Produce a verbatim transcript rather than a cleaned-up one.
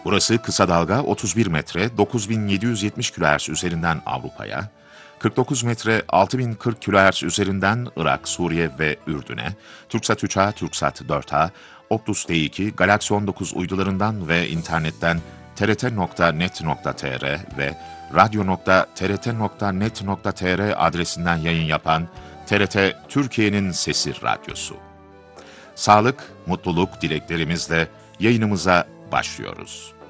Burası kısa dalga otuz bir metre dokuz bin yedi yüz yetmiş kilohertz üzerinden Avrupa'ya, kırk dokuz metre altı bin kırk kilohertz üzerinden Irak, Suriye ve Ürdün'e, Türksat üç A, Türksat dört A, Optus T iki, Galaxy on dokuz uydularından ve internetten t r t nokta net nokta t r ve radyo nokta t r t nokta net nokta t r adresinden yayın yapan T R T Türkiye'nin Sesi Radyosu. Sağlık, mutluluk dileklerimizle yayınımıza başlıyoruz.